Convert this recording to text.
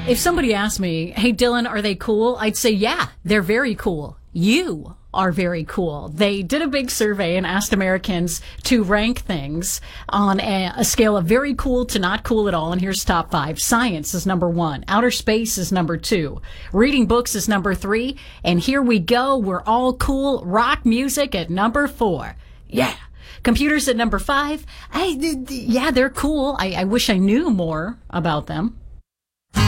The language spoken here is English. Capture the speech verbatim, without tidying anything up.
if somebody asked me, hey, Dylan, are they cool? I'd say, yeah, they're very cool. You are very cool. They did a big survey and asked Americans to rank things on a, a scale of very cool to not cool at all. And here's top five. Science is number one. Outer space is number two. Reading books is number three. And here we go. We're all cool. Rock music at number four. Yeah. Computers at number five. I, yeah, they're cool. I, I wish I knew more about them.